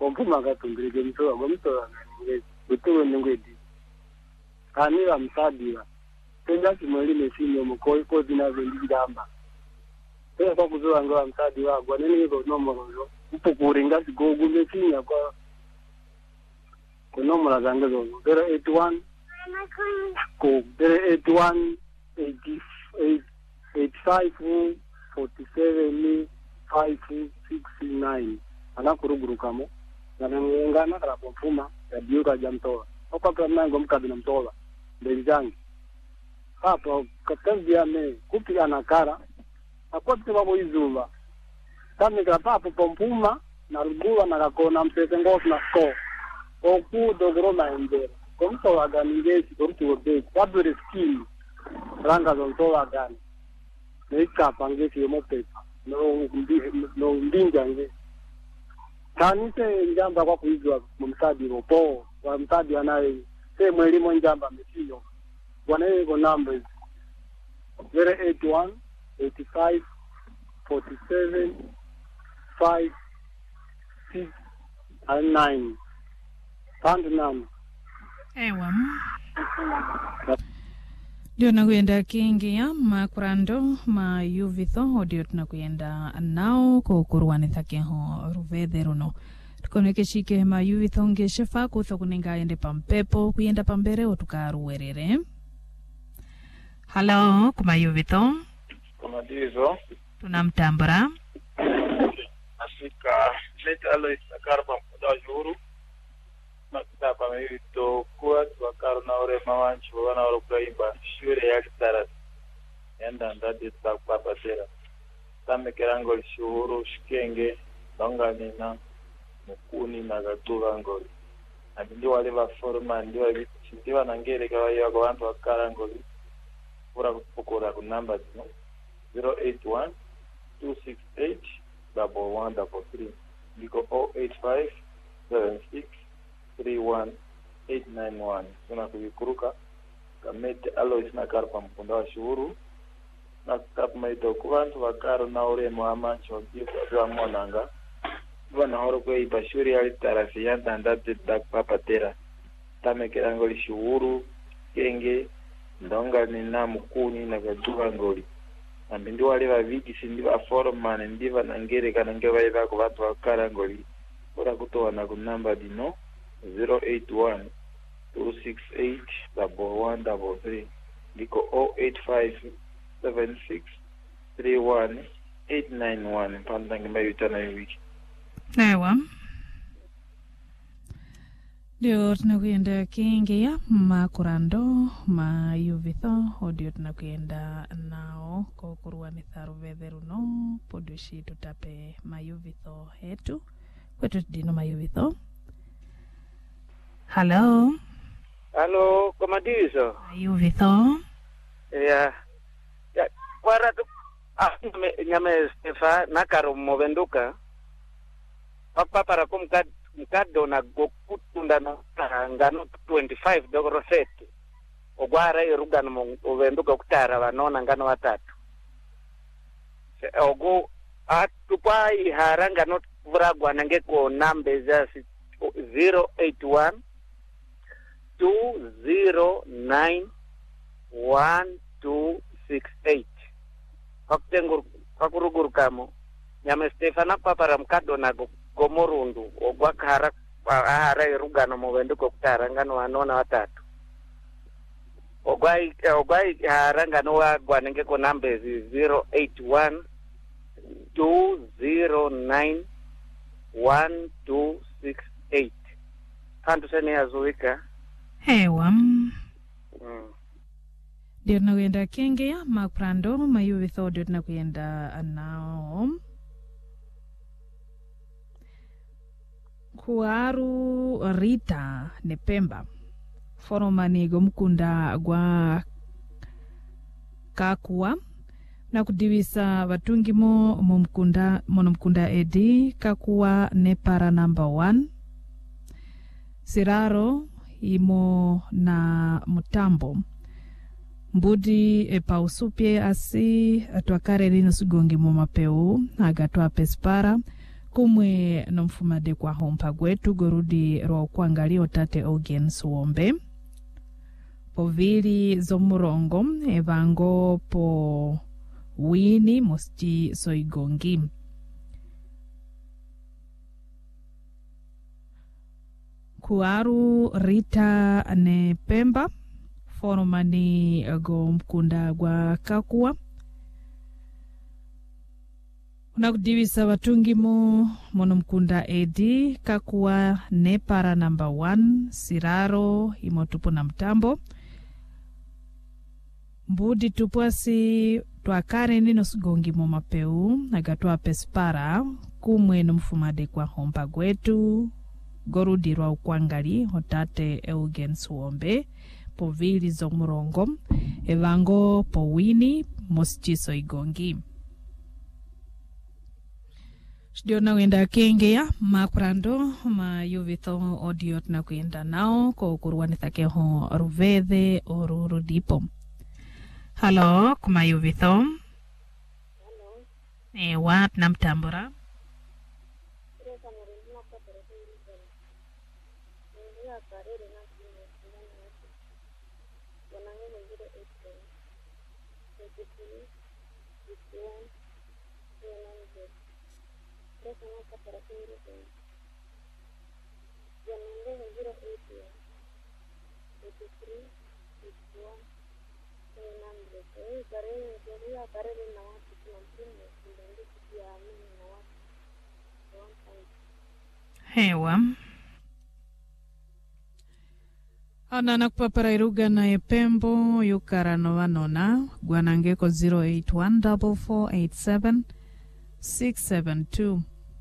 pompuma katungirike mtoa gomtoa ngezi butuwe ngwedi kanira msadira tenga kimweli mesinyo mukoi ko zinazindamba tena kwa kuzoa ngoa msadi wagwa nini iko nomoro upo kuringa sigogu mesinya kwa kunomora zangezo 081 ko 081 85 47 569 anakurugurukamo nanengana kala pomfuma ya biuka jamtoa okapra nango mkabina mtola ndezangi hapo katambia me kupi anakara akote babo izuba tamika papo pompuma na rugula na kakona mpete ngosi na sko oku dogroma ende komto waganingezi komto wobeki wabure skin ranga zonto wagani nika pangesi yomopepa no ndinja nge kanise njamba kwa kuizwa mumsadi ropo wa msadi anaye se mwelimo njamba mesiyo wanaye go numbers 081 85 47 5 6 and 9 pound nane ewa ndio nakwenda kingia makurando ma yuvitho odio tunakwenda nao kukurwane thakeho ruvede runo tukonekeshike ma yuvitho ngeshefa kutho kuninga ende pampepo kuyenda pambere otukaruwerere. Hello kuma yuvitho kuma dizo tunamtambura asika leta alo isakarpa mpoda juru makitapa mewito kuwa tuwakaru na ore mawanchi wana ore kuimba shure ya kitara yanda ndadi tutakupapa tera tame kerango lishuhuru shikenge donga nina mukuni na gatuga ngoli ndi wale ba forma ndi wale ndiwa nangere kwa yago wantu wakara ngoli pura kupokora ku number 081 268 1133 ndiko 085 76 31891 tuna kuvikuruka kamete Alois na karpa mpunda wa shuhuru na kutapu maito kubantu bakaro na uremo amancho kwa mwananga wana horo kwa ipashuri ya litarasi yanta andate takupapa tera tame kerango li shuhuru kenge ndonga nina mukuni na gaduga ngoli ndi wale baviki sindi ba forman ndiva nangere kana ngeva iba ku bantu bakara ngoli ora kutoa na ku number dino 081 268 1133 ndiko 085 76 31 891 mpanda ngema yutana wiki ewa ndio tunakwenda kingia makurando ma yuvitho odio tunakwenda nao kukurwane tharuvede runo podushi tutape mayuvitho hetu kwetu dino mayuvitho. Hello komadizo mayuvitho ya kwara tu nyame Stefa nakaro movenduka papa para mkado na gokutunda na ngano 25 dogoro seti ogwara iruga no ovenduka kutara vanona ngano watatu ogo atupa iharanga not vragwa nange ko nambe za 081 209 1268 pakutengur pakurugurukamo nyame Stefana papara mkado na gomorundu ogwakara ahara irugano muvenduko kutara ngano wanona watatu ogwai harangano wagwa nenge ko numbers 081 209 1268 kantu sene yazuika hewa ndio tunakwenda kengea maprando mayuvitho ndio tunakwenda nao kuaru Rita Nepemba foromani gomkunda gwa kakua na kudivisa batungimo mumkunda edi kakua nepara number 1 Siraro imo na mutambo mbudi epausupye asi atwakare lino sugongi mu mapeu agatwa pespara kumwe no mfumade kwa hompa gwetu gorudi ro kuangalio tate Eugen Suombe povili zomurongo evango po wini mosti soigongi kuaru Rita ne Pemba foromani go mkunda gwa kakua unakudivisa watungi mono mkunda edi kakua nepara number 1 Siraro imotupo na mtambo mbudi tupwasi twakare nino sugongi mo mapeu agatwa pespara kumwe no mfumade kwa hompa gwetu gorudi rwa ukwangali hotate Eugen Suombe povili zomurongo evango powini mostiso igongi Shdio na wenda kenge ya makurando ma yuvitho audio na kuenda nao ko kuruani thake ho Ruvedhe oruru dipo. Hello, kuma yuvitho. Hello. Wat na mtambura? Hewa ana nakupapara iruga na epembo yukara novanona gwanangeko 0814487 672